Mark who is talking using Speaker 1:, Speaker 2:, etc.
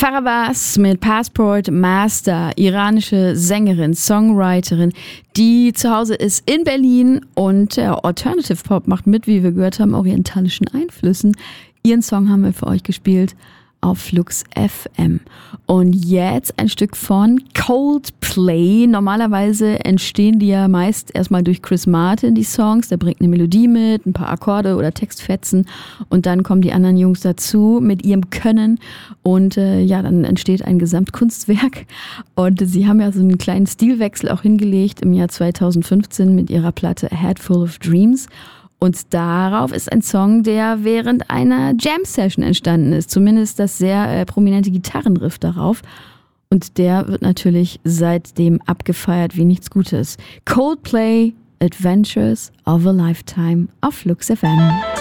Speaker 1: Farah mit Passport Master, iranische Sängerin, Songwriterin, die zu Hause ist in Berlin und Alternative Pop macht mit, wie wir gehört haben, orientalischen Einflüssen. Ihren Song haben wir für euch gespielt auf Flux FM. Und jetzt ein Stück von Coldplay. Normalerweise entstehen die ja meist erstmal durch Chris Martin, die Songs. Der bringt eine Melodie mit, ein paar Akkorde oder Textfetzen und dann kommen die anderen Jungs dazu mit ihrem Können und dann entsteht ein Gesamtkunstwerk. Und sie haben ja so einen kleinen Stilwechsel auch hingelegt im Jahr 2015 mit ihrer Platte A Head Full of Dreams. Und darauf ist ein Song, der während einer Jam-Session entstanden ist. Zumindest das sehr prominente Gitarrenriff darauf. Und der wird natürlich seitdem abgefeiert wie nichts Gutes. Coldplay, Adventures of a Lifetime auf Flux FM.